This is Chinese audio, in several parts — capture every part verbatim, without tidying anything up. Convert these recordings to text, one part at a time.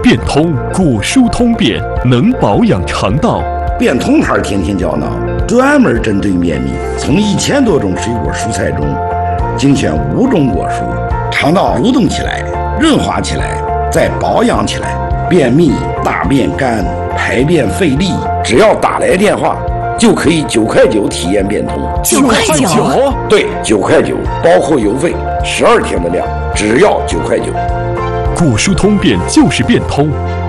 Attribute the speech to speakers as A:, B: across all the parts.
A: 变通果蔬通便，能保养肠道。
B: 变通牌天天胶囊专门针对便秘，从一千多种水果蔬菜中精选五种果蔬，肠道蠕动起来，润滑起来，再保养起来。便秘、大便干、排便费力，只要打来电话，就可以九块九体验变通。
C: 九块九？
B: 对，九块九，包括邮费，十二天的量，只要九块九。
A: 果蔬通便就是变通。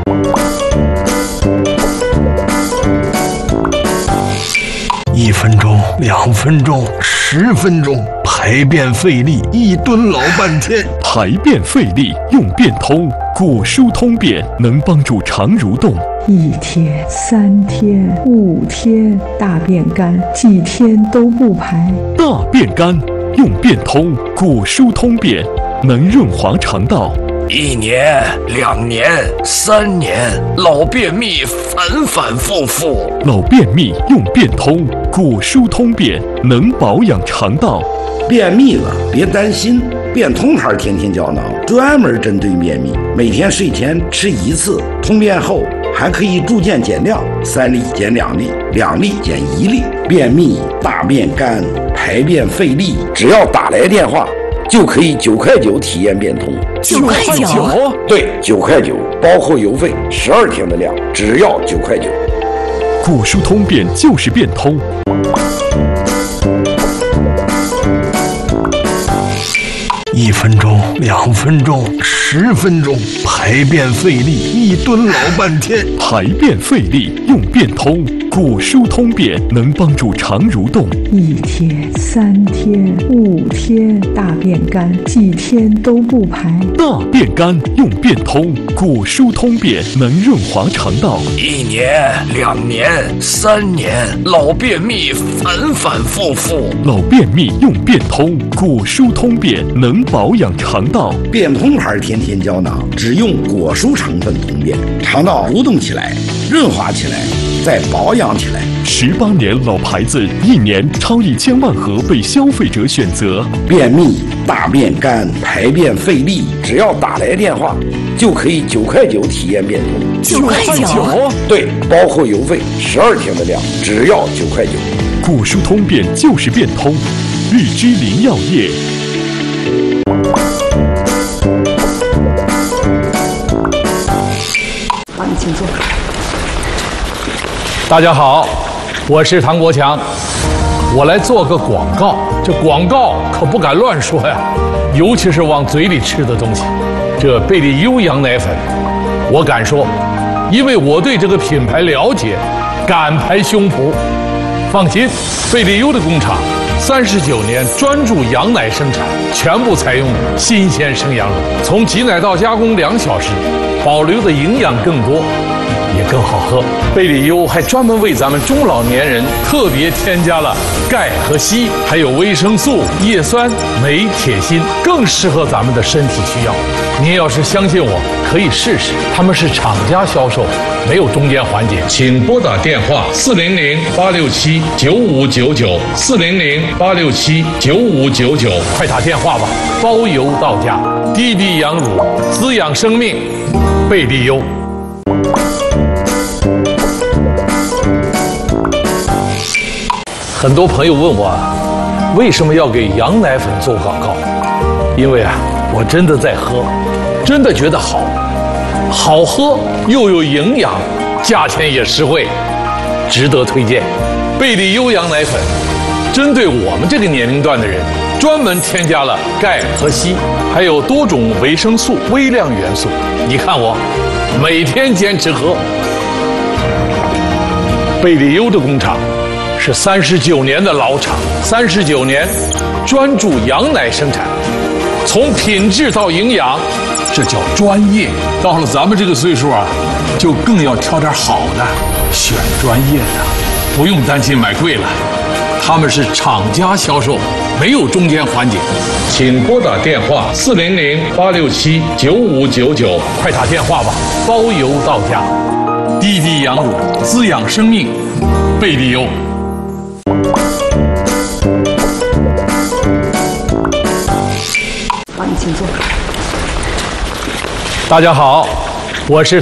D: 一分钟，两分钟，十分钟，排便费力，一蹲老半天。
A: 排便费力用变通，果蔬通便能帮助肠蠕动。
E: 一天、三天、五天，大便干，几天都不排。
A: 大便干用变通，果蔬通便能润滑肠道。
F: 一年、两年、三年，老便秘反反复复。
A: 老便秘用变通，果蔬通便能保养肠道。
B: 便秘了别担心，变通牌天天胶囊专门针对便秘，每天睡前吃一次，通便后还可以逐渐减量，三粒减两粒，两粒减一粒。便秘、大便干、排便费力，只要打来电话，就可以九块九体验变通。
C: 九块九？
B: 对，九块九，包括邮费，十二天的量，只要九块九。
A: 果蔬通便就是变通。
D: 一分钟，两分钟，十分钟，排便费力，一蹲老半天。
A: 排便费力用变通，果蔬通便能帮助肠蠕动。
E: 一天、三天、五天，大便干，几天都不排。
A: 大便干用变通，果蔬通便能润滑肠道。
F: 一年、两年、三年，老便秘反反复复。
A: 老便秘用变通，果蔬通便能保养肠道。
B: 变通牌天天胶囊只用果蔬成分通便，肠道蠕动起来，润滑起来，再保养起来。
A: 十八年老牌子，一年超一千万盒被消费者选择。
B: 便秘、大便干、排便费力，只要打来电话，就可以九块九体验变通。
C: 九块九？
B: 对，包括邮费，十二天的量，只要九块九。
A: 果蔬通便就是变通，日之林药业。
G: 好，你请坐。
H: 大家好，我是唐国强，我来做个广告。这广告可不敢乱说呀，尤其是往嘴里吃的东西。这贝利优羊奶粉，我敢说，因为我对这个品牌了解，敢拍胸脯。放心，贝利优的工厂三十九年专注羊奶生产，全部采用新鲜生羊乳，从挤奶到加工两小时，保留的营养更多，也更好喝。贝利优还专门为咱们中老年人特别添加了钙和硒，还有维生素、叶酸、镁、铁、锌，更适合咱们的身体需要。您要是相信我，可以试试。他们是厂家销售，没有中间环节。请拨打电话四零零八六七九五九九四零零八六七九五九九，快打电话吧，包邮到家。滴滴羊乳，滋养生命，贝利优。很多朋友问我，为什么要给羊奶粉做广告？因为啊，我真的在喝，真的觉得好，好喝又有营养，价钱也实惠，值得推荐。贝利优羊奶粉针对我们这个年龄段的人，专门添加了钙和硒，还有多种维生素、微量元素。你看我每天坚持喝。贝利优的工厂是三十九年的老厂，三十九年专注羊奶生产，从品质到营养，这叫专业。到了咱们这个岁数啊，就更要挑点好的，选专业的，不用担心买贵了。他们是厂家销售，没有中间环节。请拨打电话四零零八六七九五九九，快打电话吧，包邮到家。滴滴羊乳，滋养生命，贝利优。
G: 好，你请坐。
H: 大家好，我是